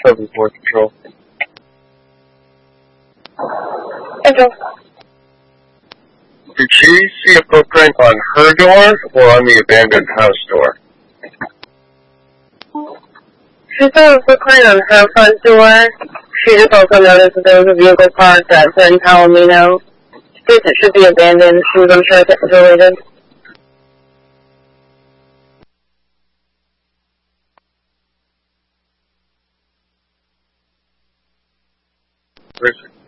7-4 control. Control. Did she see a footprint on her door or on the abandoned house door? She saw a footprint on her front door. She just also noticed that there was a vehicle parked at San Palomino. She thinks it should be abandoned. She was unsure if it was related. Where's it?